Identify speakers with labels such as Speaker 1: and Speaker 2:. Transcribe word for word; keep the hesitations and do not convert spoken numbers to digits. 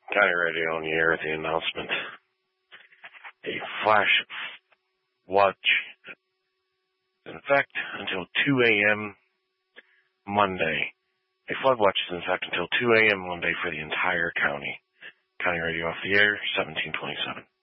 Speaker 1: County Radio on the air with the announcement. A flash watch in effect until two a.m. Monday. A flood watch is in effect until two a.m. Monday for the entire county. County Radio off the air, seventeen twenty-seven.